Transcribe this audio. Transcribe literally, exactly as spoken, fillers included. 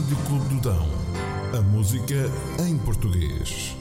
Rádio Clube do Dão. A música em português.